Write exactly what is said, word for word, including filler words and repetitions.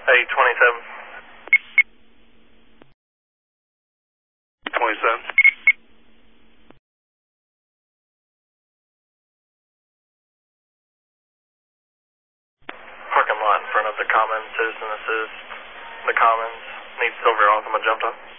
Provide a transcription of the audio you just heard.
Hey, twenty-seven. twenty-seven. Parking lot in front of the Commons, Citizen Assist. The Commons. Need Silver Altima jumped on.